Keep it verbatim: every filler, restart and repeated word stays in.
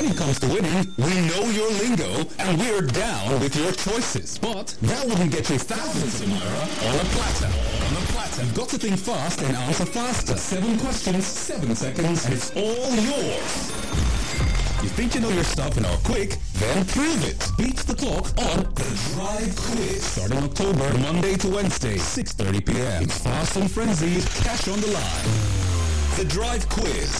when it comes to winning, we know your lingo, and we're down with your choices. But that wouldn't get you thousands, Amira, on a platter. On a platter. You've got to think fast and answer faster. Seven questions, seven seconds, and it's all yours. You think you know your stuff and are quick? Then prove it. Beat the clock on The Drive Quiz. Starting October, Monday to Wednesday, six thirty p.m. It's fast and frenzied, cash on the line. The Drive Quiz.